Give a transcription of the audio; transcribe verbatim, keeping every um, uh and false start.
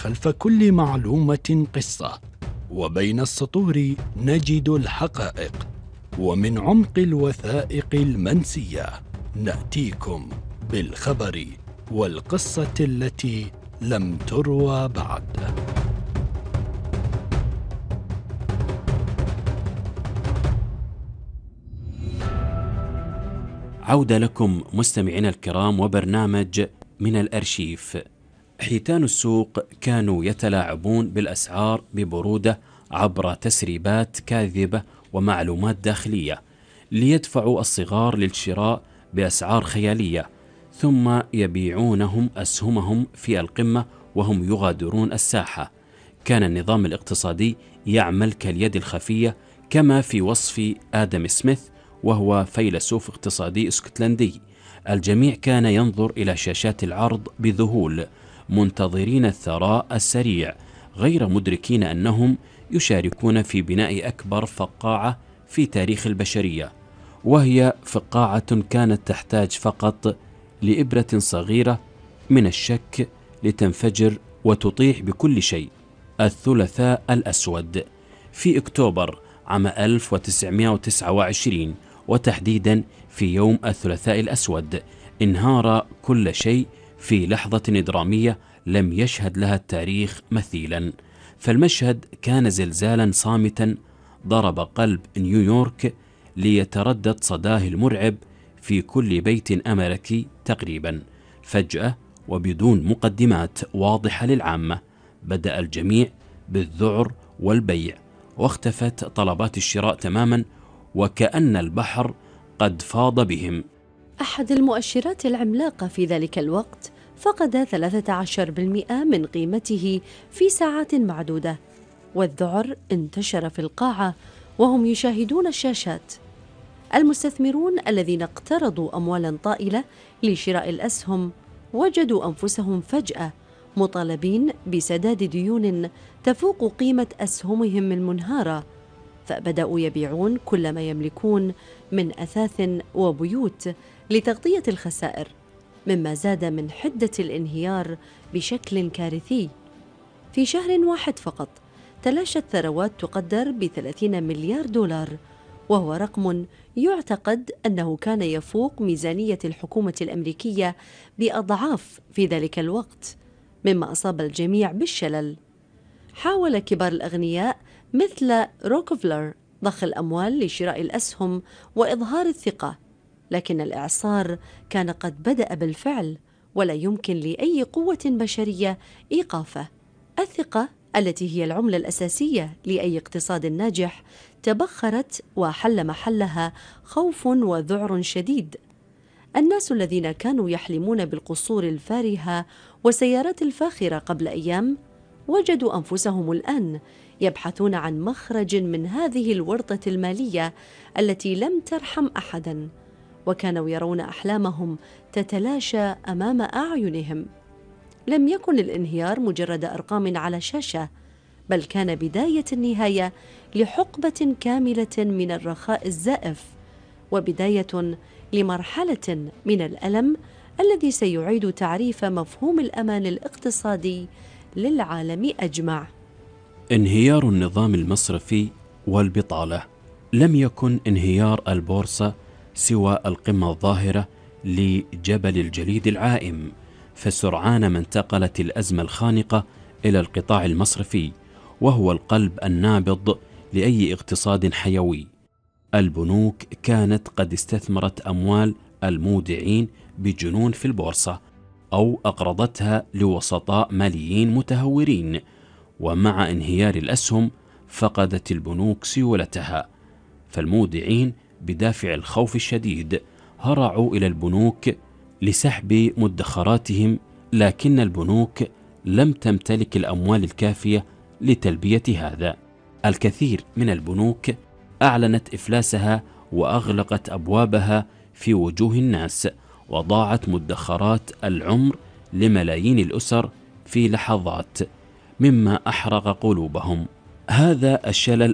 خلف كل معلومة قصة، وبين السطور نجد الحقائق، ومن عمق الوثائق المنسية نأتيكم بالخبر والقصة التي لم تروى بعد. عودة لكم مستمعينا الكرام وبرنامج من الأرشيف. حيتان السوق كانوا يتلاعبون بالأسعار ببرودة عبر تسريبات كاذبة ومعلومات داخلية ليدفعوا الصغار للشراء بأسعار خيالية، ثم يبيعونهم أسهمهم في القمة وهم يغادرون الساحة. كان النظام الاقتصادي يعمل كاليد الخفية، كما في وصف آدم سميث وهو فيلسوف اقتصادي اسكتلندي. الجميع كان ينظر إلى شاشات العرض بذهول، منتظرين الثراء السريع، غير مدركين أنهم يشاركون في بناء أكبر فقاعة في تاريخ البشرية، وهي فقاعة كانت تحتاج فقط لإبرة صغيرة من الشك لتنفجر وتطيح بكل شيء. الثلاثاء الأسود في أكتوبر عام ألف وتسعمائة وتسعة وعشرين، وتحديدا في يوم الثلاثاء الأسود، انهار كل شيء في لحظة درامية لم يشهد لها التاريخ مثيلا. فالمشهد كان زلزالا صامتا ضرب قلب نيويورك ليتردد صداه المرعب في كل بيت أمريكي تقريبا. فجأة وبدون مقدمات واضحة للعامة بدأ الجميع بالذعر والبيع، واختفت طلبات الشراء تماما، وكأن البحر قد فاض بهم. أحد المؤشرات العملاقة في ذلك الوقت فقد ثلاثة عشر بالمئة من قيمته في ساعات معدودة، والذعر انتشر في القاعة وهم يشاهدون الشاشات. المستثمرون الذين اقترضوا أموالا طائلة لشراء الأسهم وجدوا أنفسهم فجأة مطالبين بسداد ديون تفوق قيمة أسهمهم المنهارة، فبدأوا يبيعون كل ما يملكون من أثاث وبيوت لتغطية الخسائر، مما زاد من حدة الانهيار بشكل كارثي. في شهر واحد فقط تلاشت ثروات تقدر بثلاثين مليار دولار، وهو رقم يعتقد أنه كان يفوق ميزانية الحكومة الأمريكية بأضعاف في ذلك الوقت، مما أصاب الجميع بالشلل. حاول كبار الأغنياء مثل روكفلر ضخ الأموال لشراء الأسهم وإظهار الثقة، لكن الإعصار كان قد بدأ بالفعل، ولا يمكن لأي قوة بشرية إيقافه. الثقة التي هي العملة الأساسية لأي اقتصاد ناجح تبخرت، وحل محلها خوف وذعر شديد. الناس الذين كانوا يحلمون بالقصور الفارهة والسيارات الفاخرة قبل أيام وجدوا أنفسهم الآن يبحثون عن مخرج من هذه الورطة المالية التي لم ترحم أحدا، وكانوا يرون أحلامهم تتلاشى أمام أعينهم. لم يكن الانهيار مجرد أرقام على شاشة، بل كان بداية النهاية لحقبة كاملة من الرخاء الزائف، وبداية لمرحلة من الألم الذي سيعيد تعريف مفهوم الأمان الاقتصادي للعالم أجمع. انهيار النظام المصرفي والبطالة. لم يكن انهيار البورصة سوى القمة الظاهرة لجبل الجليد العائم، فسرعان ما انتقلت الأزمة الخانقة إلى القطاع المصرفي، وهو القلب النابض لأي اقتصاد حيوي. البنوك كانت قد استثمرت أموال المودعين بجنون في البورصة، أو أقرضتها لوسطاء ماليين متهورين، ومع انهيار الأسهم فقدت البنوك سيولتها، فالمودعين بدافع الخوف الشديد هرعوا إلى البنوك لسحب مدخراتهم، لكن البنوك لم تمتلك الأموال الكافية لتلبية هذا. الكثير من البنوك أعلنت إفلاسها وأغلقت أبوابها في وجوه الناس، وضاعت مدخرات العمر لملايين الأسر في لحظات، مما أحرق قلوبهم. هذا الشلل